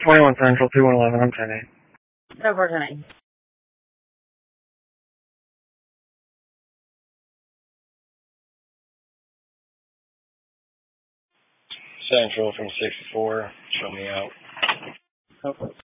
21 Central, 2111, I'm 10-8. No, 410. Central from 64, show me out. Okay.